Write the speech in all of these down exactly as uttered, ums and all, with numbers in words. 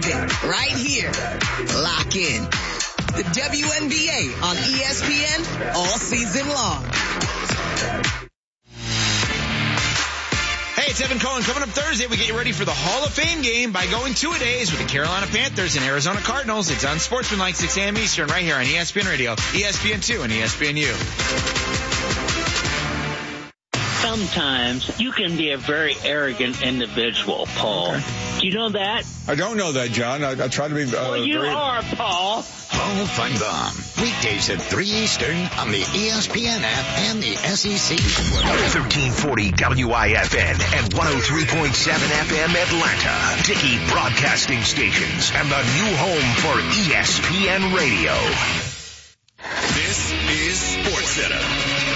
it right here. Lock in. The W N B A on E S P N all season long. Hey, it's Evan Cohen. Coming up Thursday, we get you ready for the Hall of Fame game by going two-a-days with the Carolina Panthers and Arizona Cardinals. It's on Sportsmanlike, six a.m. Eastern, right here on E S P N Radio, E S P N two, and E S P N U. Sometimes you can be a very arrogant individual, Paul. Okay. Do you know that? I don't know that, John. I, I try to be uh, well, you very... are, Paul. Paul Feinbaum. Weekdays at three Eastern on the E S P N app and the S E C. thirteen forty W I F N and one oh three point seven F M Atlanta. Dickey Broadcasting Stations and the new home for E S P N Radio. This is SportsCenter.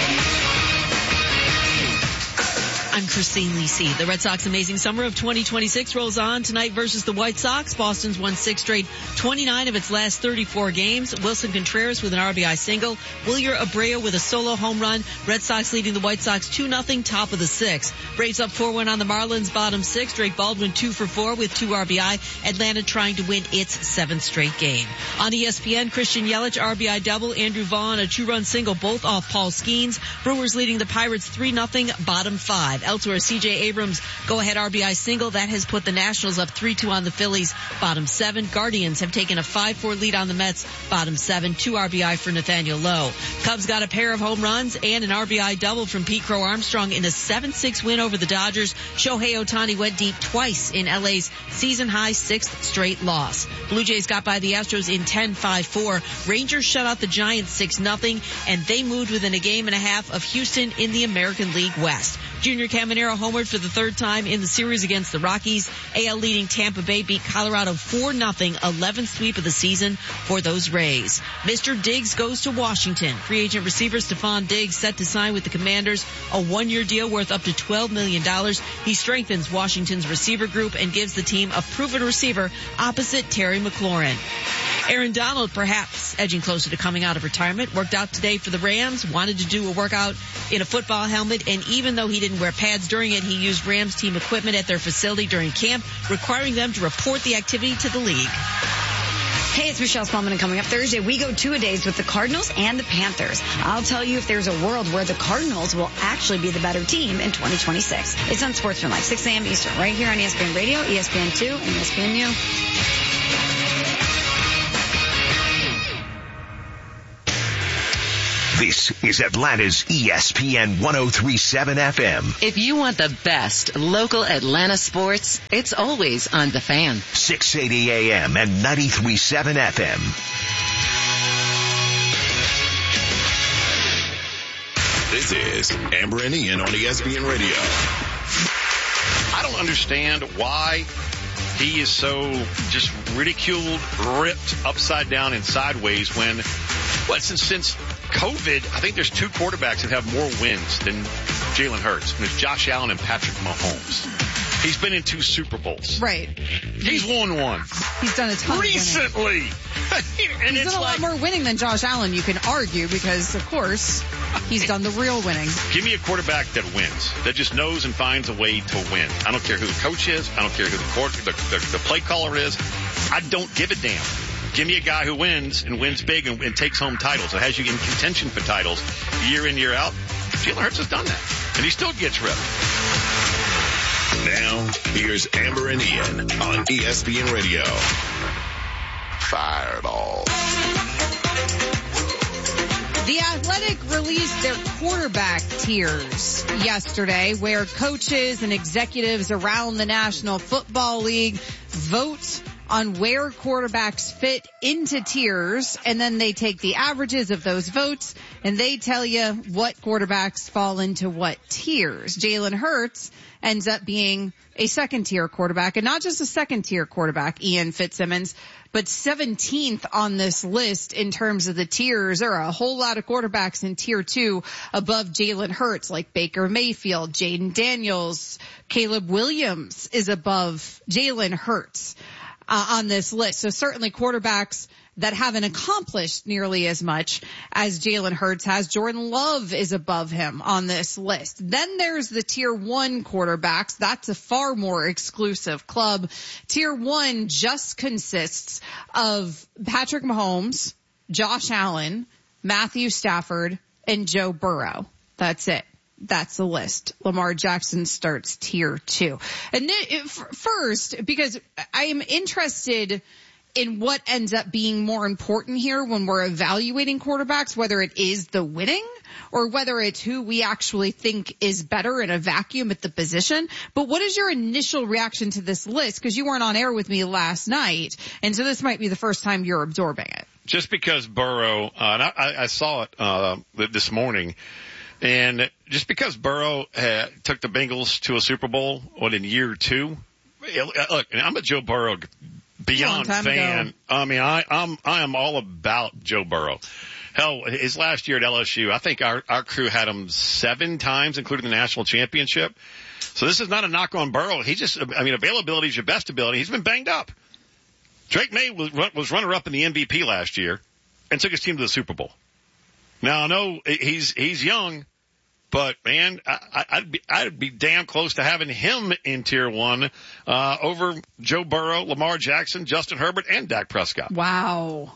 I'm Christine Lisi. The Red Sox amazing summer of twenty twenty-six rolls on tonight versus the White Sox. Boston's won six straight, twenty-nine of its last thirty-four games. Wilson Contreras with an R B I single. Wilyer Abreu with a solo home run. Red Sox leading the White Sox two nothing, top of the sixth. Braves up four one on the Marlins, bottom six. Drake Baldwin two for four with two R B I. Atlanta trying to win its seventh straight game. On E S P N, Christian Yelich, R B I double. Andrew Vaughn, a two-run single, both off Paul Skeens. Brewers leading the Pirates three nothing, bottom five. Elsewhere, C J Abrams go-ahead R B I single. That has put the Nationals up three two on the Phillies, bottom seven. Guardians have taken a five four lead on the Mets, bottom seven. Two R B I for Nathaniel Lowe. Cubs got a pair of home runs and an R B I double from Pete Crow Armstrong in a seven six win over the Dodgers. Shohei Ohtani went deep twice in L A's season-high sixth straight loss. Blue Jays got by the Astros in ten five four. Rangers shut out the Giants six nothing, and they moved within a game and a half of Houston in the American League West. Junior Caminero homered for the third time in the series against the Rockies. A L leading Tampa Bay beat Colorado four nothing, eleventh sweep of the season for those Rays. Mister Diggs goes to Washington. Free agent receiver Stephon Diggs set to sign with the Commanders, a one-year deal worth up to twelve million dollars. He strengthens Washington's receiver group and gives the team a proven receiver opposite Terry McLaurin. Aaron Donald, perhaps edging closer to coming out of retirement, worked out today for the Rams, wanted to do a workout in a football helmet, and even though he didn't wear pads during it, he used Rams team equipment at their facility during camp, requiring them to report the activity to the league. Hey, it's Michelle Spellman, and coming up Thursday, we go two-a-days with the Cardinals and the Panthers. I'll tell you if there's a world where the Cardinals will actually be the better team in twenty twenty-six. It's on Sportsmanlike, six a.m. Eastern, right here on E S P N Radio, E S P N two, and E S P N U. This is Atlanta's E S P N one oh three point seven F M. If you want the best local Atlanta sports, it's always on The Fan. six eighty A M and ninety-three point seven F M. This is Amber and Ian on E S P N Radio. I don't understand why he is so just ridiculed, ripped upside down and sideways when, what, since, since COVID, I think there's two quarterbacks that have more wins than Jalen Hurts. And it's Josh Allen and Patrick Mahomes. He's been in two Super Bowls. Right. He's won one. He's done a ton recently. and he's it's done a like, lot more winning than Josh Allen, you can argue, because, of course, he's done the real winning. Give me a quarterback that wins, that just knows and finds a way to win. I don't care who the coach is. I don't care who the, court, the, the, the play caller is. I don't give a damn. Give me a guy who wins and wins big and, and takes home titles. It has you in contention for titles year in, year out. Jalen Hurts has done that, and he still gets ripped. Now, here's Amber and Ian on E S P N Radio. Fireball. The Athletic released their quarterback tiers yesterday, where coaches and executives around the National Football League vote on where quarterbacks fit into tiers, and then they take the averages of those votes, and they tell you what quarterbacks fall into what tiers. Jalen Hurts ends up being a second-tier quarterback, and not just a second-tier quarterback, Ian Fitzsimmons, but seventeenth on this list in terms of the tiers. There are a whole lot of quarterbacks in tier two above Jalen Hurts, like Baker Mayfield, Jaden Daniels, Caleb Williams is above Jalen Hurts. uh, on this list. So certainly quarterbacks that haven't accomplished nearly as much as Jalen Hurts has. Jordan Love is above him on this list. Then there's the tier one quarterbacks. That's a far more exclusive club. Tier one just consists of Patrick Mahomes, Josh Allen, Matthew Stafford, and Joe Burrow. That's it. That's the list. Lamar Jackson starts tier two. And then, first, because I am interested in what ends up being more important here when we're evaluating quarterbacks, whether it is the winning or whether it's who we actually think is better in a vacuum at the position. But what is your initial reaction to this list? Because you weren't on air with me last night, and so this might be the first time you're absorbing it. Just because Burrow, uh, and I, I saw it uh, this morning, and just because Burrow uh, took the Bengals to a Super Bowl, what, in year two? Look, I'm a Joe Burrow beyond fan. Ago. I mean, I, I'm, I am all about Joe Burrow. Hell, his last year at L S U, I think our, our crew had him seven times, including the national championship. So this is not a knock on Burrow. He just, I mean, availability is your best ability. He's been banged up. Drake May was, was runner-up in the M V P last year and took his team to the Super Bowl. Now, I know he's, he's young, but man, I, I'd be, I'd be damn close to having him in tier one, uh, over Joe Burrow, Lamar Jackson, Justin Herbert, and Dak Prescott. Wow.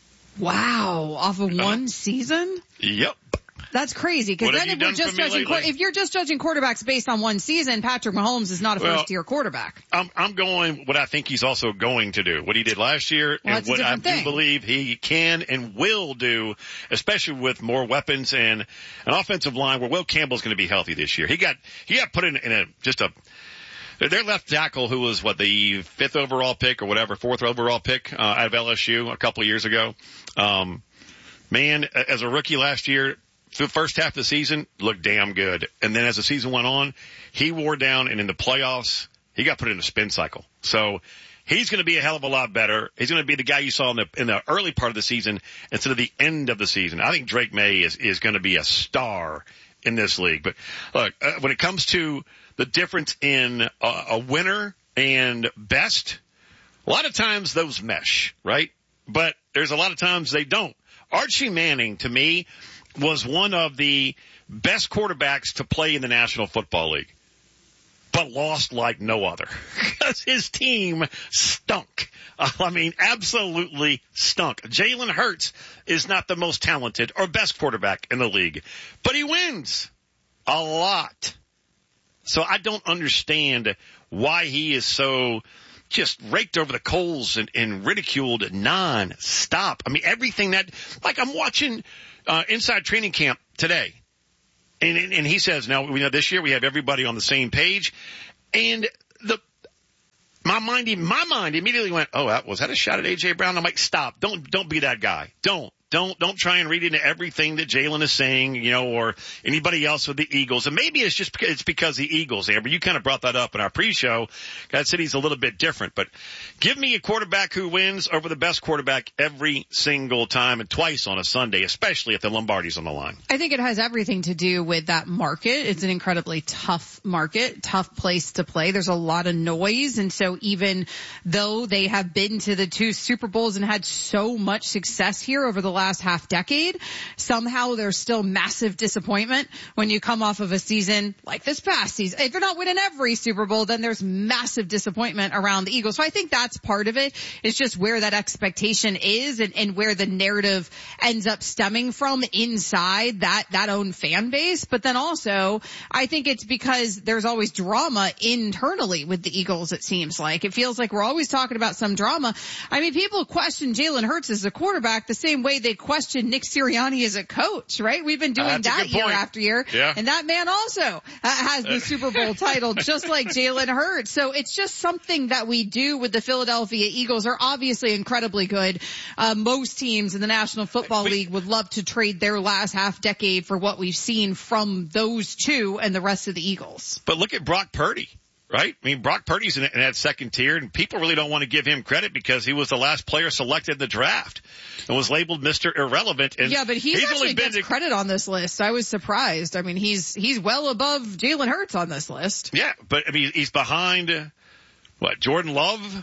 Wow. Off of one uh, season? Yep. That's crazy. Because then if we're just judging, if you're just judging quarterbacks based on one season, Patrick Mahomes is not a well, first tier quarterback. I'm, I'm going what I think he's also going to do, what he did last year, well, and what I do thing. believe he can and will do, especially with more weapons and an offensive line where Will Campbell's going to be healthy this year. He got, he got put in, in a, just a, their left tackle who was what, the fifth overall pick or whatever, fourth overall pick, uh, out of L S U a couple of years ago. Um, man, as a rookie last year, the first half of the season looked damn good. And then as the season went on, he wore down, and in the playoffs, he got put in a spin cycle. So he's going to be a hell of a lot better. He's going to be the guy you saw in the, in the early part of the season instead of the end of the season. I think Drake May is, is going to be a star in this league. But look, uh, when it comes to the difference in a, a winner and best, a lot of times those mesh, right? But there's a lot of times they don't. Archie Manning, to me, was one of the best quarterbacks to play in the National Football League, but lost like no other because his team stunk. I mean, absolutely stunk. Jalen Hurts is not the most talented or best quarterback in the league, but he wins a lot. So I don't understand why he is so just raked over the coals and, and ridiculed non-stop. I mean, everything that, like I'm watching Uh, inside training camp today. And, and, and he says, now, we know this year we have everybody on the same page. And the, my mind, my mind immediately went, oh, that, was that a shot at A J Brown? I'm like, stop. Don't, don't be that guy. Don't. Don't, don't try and read into everything that Jalen is saying, you know, or anybody else with the Eagles. And maybe it's just because it's because the Eagles, Amber. You kind of brought that up in our pre-show. God said he's a little bit different, but give me a quarterback who wins over the best quarterback every single time and twice on a Sunday, especially if the Lombardi's on the line. I think it has everything to do with that market. It's an incredibly tough market, tough place to play. There's a lot of noise. And so even though they have been to the two Super Bowls and had so much success here over the last last half decade, somehow there's still massive disappointment when you come off of a season like this past season. If you're not winning every Super Bowl, then there's massive disappointment around the Eagles. So I think that's part of it. It's just where that expectation is and, and where the narrative ends up stemming from inside that, that own fan base. But then also, I think it's because there's always drama internally with the Eagles, it seems like. It feels like we're always talking about some drama. I mean, people question Jalen Hurts as a quarterback the same way they question Nick Sirianni as a coach, right? We've been doing uh, that year after year. Yeah. And that man also uh, has the Super Bowl title, just like Jalen Hurts. So it's just something that we do with the Philadelphia Eagles. Are obviously incredibly good. Uh, most teams in the National Football League would love to trade their last half decade for what we've seen from those two and the rest of the Eagles. But look at Brock Purdy. Right? I mean, Brock Purdy's in, in that second tier, and people really don't want to give him credit because he was the last player selected in the draft and was labeled Mister Irrelevant. And yeah, but he's, he's actually gets to, credit on this list. I was surprised. I mean, he's he's well above Jalen Hurts on this list. Yeah, but I mean, he's behind, what, Jordan Love?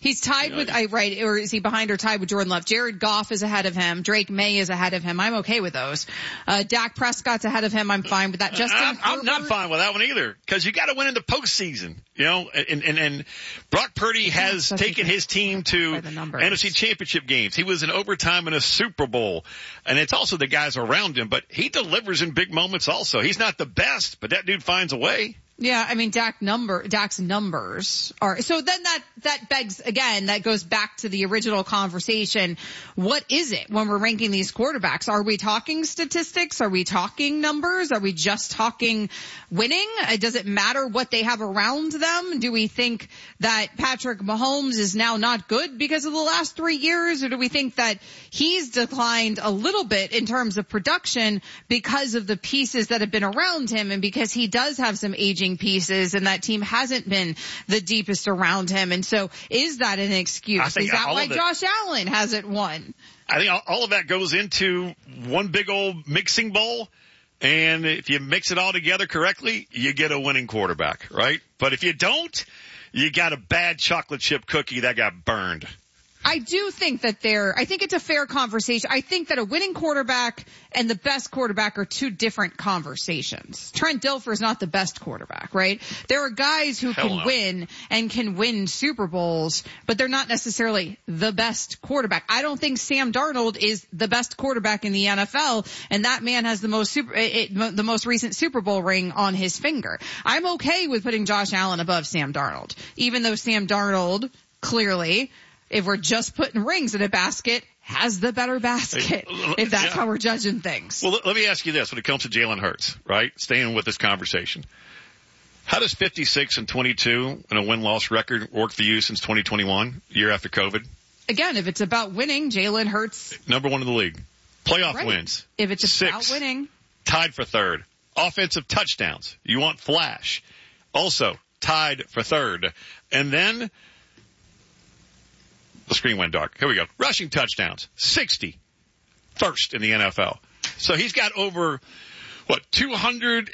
He's tied with, I right, or is he behind or tied with Jordan Love? Jared Goff is ahead of him. Drake May is ahead of him. I'm okay with those. Uh, Dak Prescott's ahead of him. I'm fine with that. Justin I'm, I'm not Herbert? fine with that one either, because you got to win in the postseason, you know. And and, and Brock Purdy has taken his team to N F C Championship games. He was in overtime in a Super Bowl, and it's also the guys around him. But he delivers in big moments. Also, he's not the best, but that dude finds a way. Yeah, I mean, Dak number, Dak's numbers are, so then that, that begs, again, that goes back to the original conversation. What is it when we're ranking these quarterbacks? Are we talking statistics? Are we talking numbers? Are we just talking winning? Does it matter what they have around them? Do we think that Patrick Mahomes is now not good because of the last three years? Or do we think that he's declined a little bit in terms of production because of the pieces that have been around him and because he does have some aging pieces and that team hasn't been the deepest around him? And so is that an excuse? Is that why Josh Allen hasn't won? I think all of that goes into one big old mixing bowl. And if you mix it all together correctly, you get a winning quarterback, right? But if you don't, you got a bad chocolate chip cookie that got burned. I do think that there, I think it's a fair conversation. I think that a winning quarterback and the best quarterback are two different conversations. Trent Dilfer is not the best quarterback, right? There are guys who Hell can no. win and can win Super Bowls, but they're not necessarily the best quarterback. I don't think Sam Darnold is the best quarterback in the N F L, and that man has the most super, it, the most recent Super Bowl ring on his finger. I'm okay with putting Josh Allen above Sam Darnold, even though Sam Darnold clearly, if we're just putting rings in a basket, has the better basket, if that's yeah. how we're judging things. Well, let me ask you this when it comes to Jalen Hurts, right? Staying with this conversation. How does fifty-six and twenty-two and a win-loss record work for you since twenty twenty-one, year after COVID? Again, if it's about winning, Jalen Hurts. Number one in the league. Playoff right. wins. If it's Six. about winning. Tied for third. Offensive touchdowns. You want flash. Also tied for third. And then the screen went dark. Here we go. Rushing touchdowns. sixty. First in the N F L. So he's got over, what, two hundred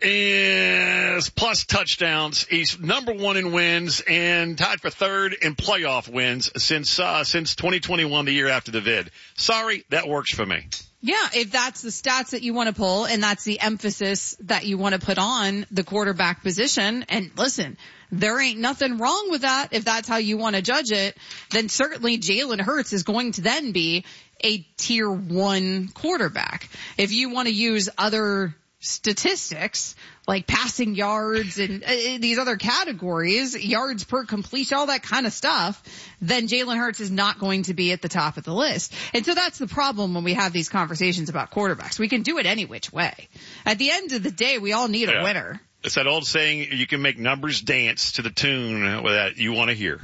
plus touchdowns. He's number one in wins and tied for third in playoff wins since, uh, since twenty twenty-one, the year after the vid. Sorry, that works for me. Yeah, if that's the stats that you want to pull and that's the emphasis that you want to put on the quarterback position, and listen, there ain't nothing wrong with that. If that's how you want to judge it, then certainly Jalen Hurts is going to then be a tier one quarterback. If you want to use other statistics like passing yards and uh, these other categories, yards per completion, all that kind of stuff, then Jalen Hurts is not going to be at the top of the list. And so that's the problem when we have these conversations about quarterbacks. We can do it any which way. At the end of the day, we all need yeah. a winner. It's that old saying, you can make numbers dance to the tune that you want to hear.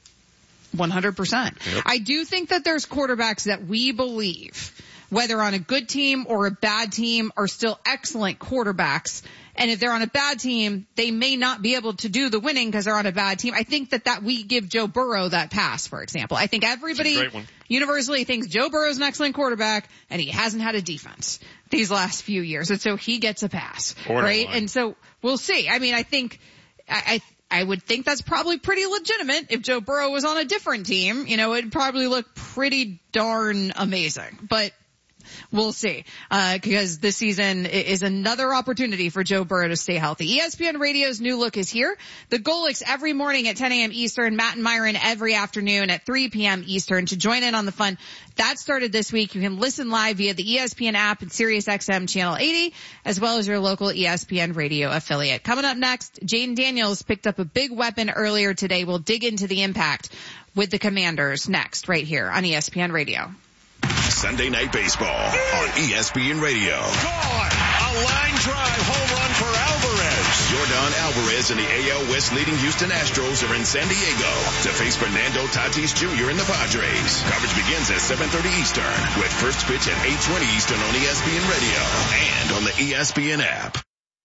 one hundred percent. Yep. I do think that there's quarterbacks that we believe, whether on a good team or a bad team, are still excellent quarterbacks. And if they're on a bad team, they may not be able to do the winning because they're on a bad team. I think that, that we give Joe Burrow that pass, for example. I think everybody universally thinks Joe Burrow's an excellent quarterback and he hasn't had a defense these last few years. And so he gets a pass, right? And so we'll see. I mean, I think, I, I, I would think that's probably pretty legitimate. If Joe Burrow was on a different team, you know, it'd probably look pretty darn amazing. But we'll see, uh, because this season is another opportunity for Joe Burrow to stay healthy. E S P N Radio's new look is here. The Golics every morning at ten a.m. Eastern, Matt and Myron every afternoon at three p.m. Eastern to join in on the fun. That started this week. You can listen live via the E S P N app and Sirius X M channel eighty, as well as your local E S P N Radio affiliate. Coming up next, Jaden Daniels picked up a big weapon earlier today. We'll dig into the impact with the Commanders next, right here on E S P N Radio. Sunday Night Baseball on E S P N Radio. Gone! A line drive home run for Alvarez. Yordan Alvarez and the A L West leading Houston Astros are in San Diego to face Fernando Tatis Junior in the Padres. Coverage begins at seven thirty Eastern with first pitch at eight twenty Eastern on E S P N Radio and on the E S P N app.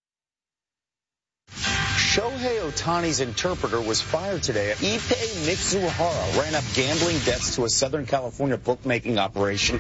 Shohei Ohtani's interpreter was fired today. Ippei Mitsuhara ran up gambling debts to a Southern California bookmaking operation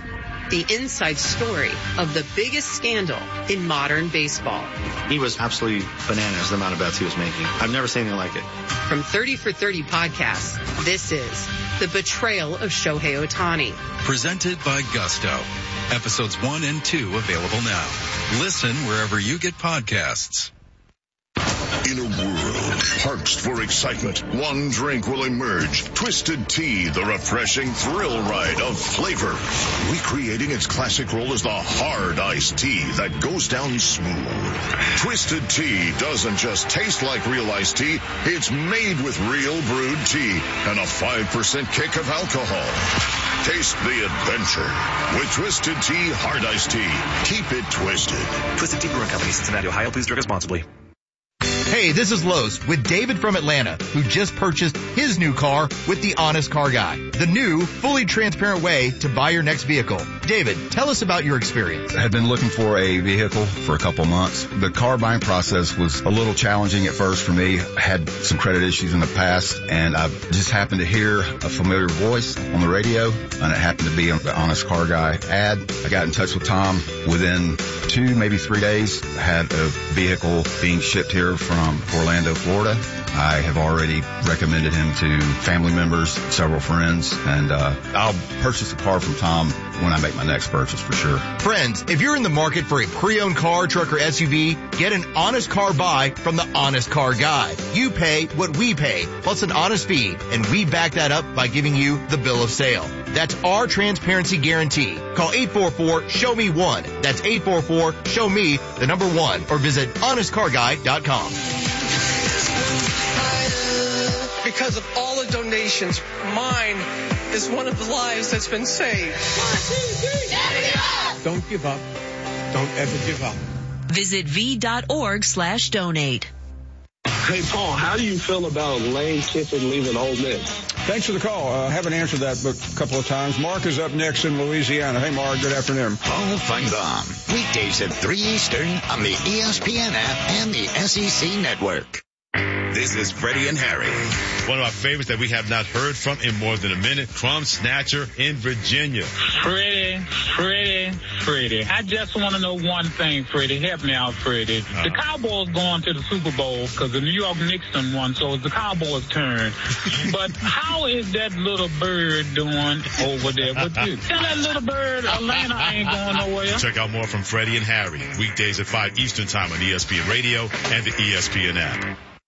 the inside story of the biggest scandal in modern baseball. He was absolutely bananas, the amount of bets he was making. I've never seen anything like it. From thirty for thirty Podcasts, this is The Betrayal of Shohei Ohtani. Presented by Gusto. Episodes one and two available now. Listen wherever you get podcasts. In a world parched for excitement, one drink will emerge. Twisted Tea, the refreshing thrill ride of flavor. Recreating its classic role as the hard iced tea that goes down smooth. Twisted Tea doesn't just taste like real iced tea, it's made with real brewed tea and a five percent kick of alcohol. Taste the adventure with Twisted Tea Hard Iced Tea. Keep it twisted. Twisted Tea Brewing Company, Cincinnati, Ohio. Please drink responsibly. Hey, this is Lowe's with David from Atlanta, who just purchased his new car with the Honest Car Guy, the new, fully transparent way to buy your next vehicle. David, tell us about your experience. I had been looking for a vehicle for a couple months. The car buying process was a little challenging at first for me. I had some credit issues in the past, and I just happened to hear a familiar voice on the radio, and it happened to be the Honest Car Guy ad. I got in touch with Tom. Within two, maybe three days, I had a vehicle being shipped here from Orlando, Florida. I have already recommended him to family members, several friends, and uh, I'll purchase a car from Tom when I make my next purchase for sure. Friends, if you're in the market for a pre-owned car, truck, or S U V, get an honest car buy from the Honest Car Guy. You pay what we pay, plus an honest fee, and we back that up by giving you the bill of sale. That's our transparency guarantee. Call eight four four, show me one. That's eight four four, show me the number one, or visit honest car guy dot com. Because of all the donations, mine is one of the lives that's been saved. One, two, three, never give up! Don't give up. Don't ever give up. Visit v.org slash donate. Hey, Paul, how do you feel about Lane Kiffin leaving Ole Miss? Thanks for the call. I uh, haven't answered that a couple of times. Mark is up next in Louisiana. Hey, Mark, good afternoon. Paul Feinbaum, weekdays at three Eastern on the E S P N app and the S E C Network. This is Freddie and Harry. One of our favorites that we have not heard from in more than a minute, Crumb Snatcher in Virginia. Freddie, Freddie, Freddie. I just want to know one thing, Freddie. Help me out, Freddie. Uh-huh. The Cowboys going to the Super Bowl because the New York Knicks done won, so it's the Cowboys' turn. But how is that little bird doing over there with you? Tell that little bird Atlanta ain't going nowhere. Check out more from Freddie and Harry, weekdays at five Eastern Time on E S P N Radio and the E S P N app.